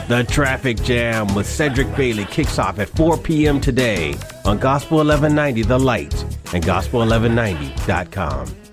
The Traffic Jam with Cedric Bailey kicks off at 4 p.m. today on Gospel 1190 The Light and Gospel1190.com.